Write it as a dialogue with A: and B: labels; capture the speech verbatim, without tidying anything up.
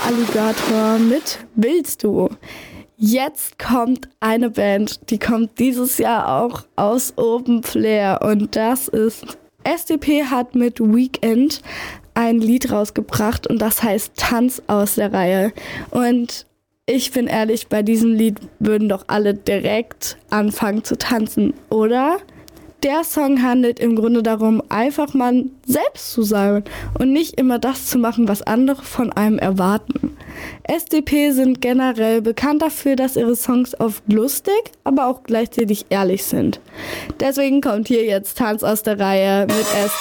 A: Alligator mit Willst du? Jetzt kommt eine Band, die kommt dieses Jahr auch aus Open Flair und das ist S D P hat mit Weekend ein Lied rausgebracht und das heißt Tanz aus der Reihe. Und ich bin ehrlich, bei diesem Lied würden doch alle direkt anfangen zu tanzen, oder? Der Song handelt im Grunde darum, einfach man selbst zu sein und nicht immer das zu machen, was andere von einem erwarten. S D P sind generell bekannt dafür, dass ihre Songs oft lustig, aber auch gleichzeitig ehrlich sind. Deswegen kommt hier jetzt Tanz aus der Reihe mit S D P.